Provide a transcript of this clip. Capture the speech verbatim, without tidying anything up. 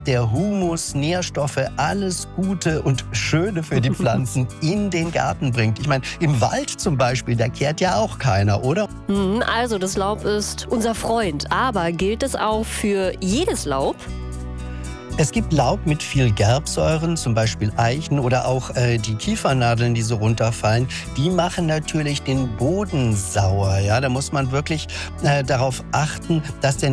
der Humus, Nährstoffe, alles Gute und Schöne für die Pflanzen in den Garten bringt. Ich meine, im Wald zum Beispiel, da kehrt ja auch keiner, oder? Hm, Also das Laub ist unser Freund. Aber gilt es auch für jedes Laub? Es gibt Laub mit viel Gerbsäuren, zum Beispiel Eichen oder auch äh, die Kiefernadeln, die so runterfallen. Die machen natürlich den Boden sauer. Ja? Da muss man wirklich äh, darauf achten, dass der